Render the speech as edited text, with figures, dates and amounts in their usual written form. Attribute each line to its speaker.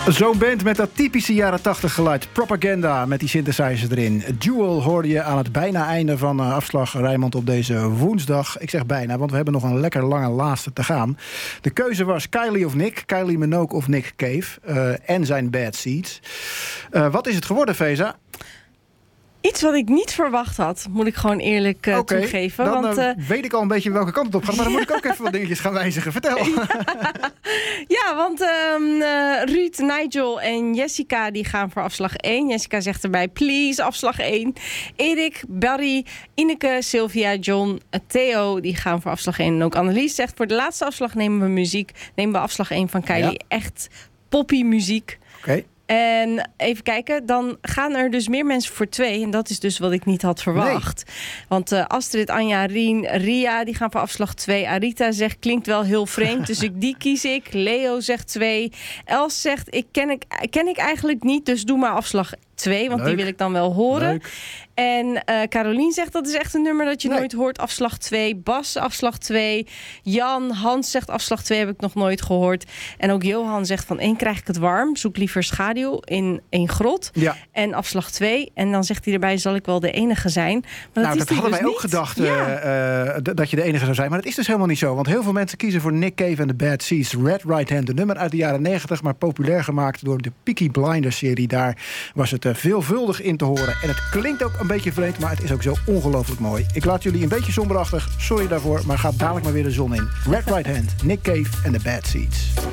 Speaker 1: Zo'n band met dat typische jaren 80 geluid. Propaganda met die synthesizer erin. Jewel hoorde je aan het bijna einde van afslag Rijnmond op deze woensdag. Ik zeg bijna, want we hebben nog een lekker lange laatste te gaan. De keuze was Kylie of Nick. Kylie Minogue of Nick Cave. En zijn Bad Seeds. Wat is het geworden, Feza?
Speaker 2: Iets wat ik niet verwacht had, moet ik gewoon eerlijk toegeven.
Speaker 1: Dan weet ik al een beetje welke kant het op gaat. Maar dan moet ik ook even wat dingetjes gaan wijzigen. Vertel.
Speaker 2: Ja, want Ruud, Nigel en Jessica die gaan voor afslag 1. Jessica zegt erbij, please, afslag 1. Erik, Barry, Ineke, Sylvia, John, Theo, die gaan voor afslag 1. En ook Annelies zegt, voor de laatste afslag nemen we afslag 1 van Kylie. Ja. Echt poppy muziek.
Speaker 1: Oké.
Speaker 2: En even kijken, dan gaan er dus meer mensen voor 2. En dat is dus wat ik niet had verwacht. Nee. Want Astrid, Anja, Rien, Ria, die gaan voor afslag 2. Arita zegt, klinkt wel heel vreemd, dus die kies ik. Leo zegt 2. Els zegt, ken ik eigenlijk niet, dus doe maar afslag 2, want die wil ik dan wel horen. Leuk. En Carolien zegt, dat is echt een nummer dat je nooit hoort. Afslag 2. Bas, afslag 2. Jan, Hans zegt, afslag 2 heb ik nog nooit gehoord. En ook Johan zegt, van 1 krijg ik het warm. Zoek liever schaduw in 1 grot. Ja. En afslag 2. En dan zegt hij erbij, zal ik wel de enige zijn. Maar
Speaker 1: dat hadden wij ook gedacht, dat je de enige zou zijn. Maar dat is dus helemaal niet zo. Want heel veel mensen kiezen voor Nick Cave en The Bad Seeds. Red Right Hand, een nummer uit de jaren 90... maar populair gemaakt door de Peaky Blinders-serie. Daar was het veelvuldig in te horen. En het klinkt ook een beetje vreemd, maar het is ook zo ongelooflijk mooi. Ik laat jullie een beetje somberachtig, sorry daarvoor, maar ga dadelijk maar weer de zon in. Red Right Hand, Nick Cave en The Bad Seeds.